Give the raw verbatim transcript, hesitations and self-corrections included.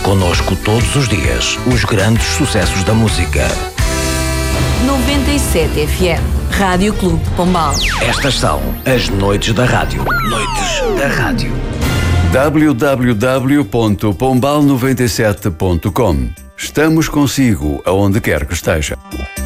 Connosco todos os dias, os grandes sucessos da música. noventa e sete F M, Rádio Clube de Pombal. Estas são as noites da rádio. Noites da rádio. w w w ponto pombal noventa e sete ponto com. Estamos consigo aonde quer que esteja.